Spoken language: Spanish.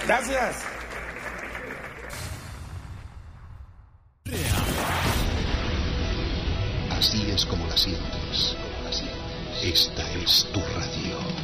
Gracias. Así es como la sientes. Esta es tu radio.